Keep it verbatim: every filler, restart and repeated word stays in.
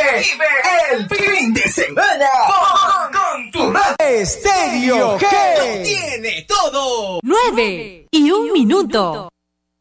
Vive el fin de semana con, con tu radio. Estéreo G Lo tiene todo. Nueve y un minuto.